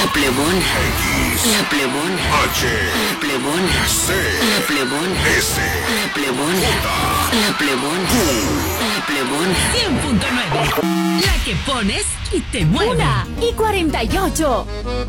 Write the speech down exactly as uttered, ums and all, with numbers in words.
La Plebona. X. La Plebona. H. La Plebona. C. La Plebona. S. La Plebona. J. La Plebona. La Plebona. cien punto nueve. La que pones y te mueve. Una y cuarenta y ocho.